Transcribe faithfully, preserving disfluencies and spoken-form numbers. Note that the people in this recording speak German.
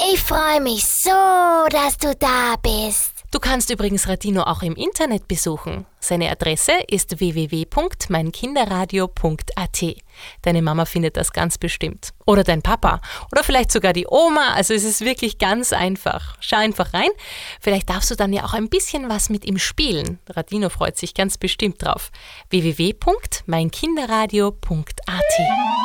Ich freue mich so, dass du da bist. Du kannst übrigens Radino auch im Internet besuchen. Seine Adresse ist w w w punkt mein kinderradio punkt a t. Deine Mama findet das ganz bestimmt. Oder dein Papa. Oder vielleicht sogar die Oma. Also es ist wirklich ganz einfach. Schau einfach rein. Vielleicht darfst du dann ja auch ein bisschen was mit ihm spielen. Radino freut sich ganz bestimmt drauf. w w w punkt mein kinderradio punkt a t.